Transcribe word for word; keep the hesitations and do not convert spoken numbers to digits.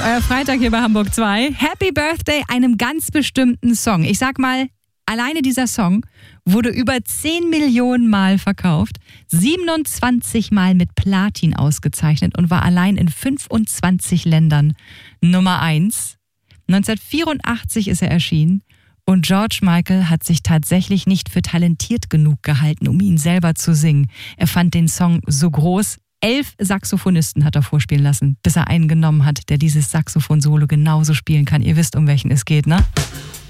euer Freitag hier bei Hamburg zwei. Happy Birthday einem ganz bestimmten Song. Ich sag mal, alleine dieser Song wurde über zehn Millionen Mal verkauft, siebenundzwanzig Mal mit Platin ausgezeichnet und war allein in fünfundzwanzig Ländern Nummer eins. neunzehnhundertvierundachtzig ist er erschienen und George Michael hat sich tatsächlich nicht für talentiert genug gehalten, um ihn selber zu singen. Er fand den Song so groß. Elf Saxophonisten hat er vorspielen lassen, bis er einen genommen hat, der dieses Saxophon-Solo genauso spielen kann. Ihr wisst, um welchen es geht, ne?